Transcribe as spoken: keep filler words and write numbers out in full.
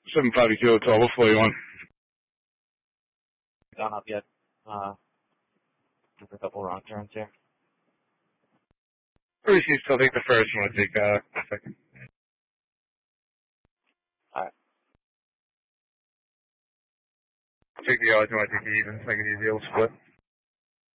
seven fifty-two at twelve, four one. Gone up yet? Uh, with a couple wrong turns here. Received, so I'll take the first, you want to take uh, the second. Alright. I'll take the odds, you want to take the even, so I can use the old split.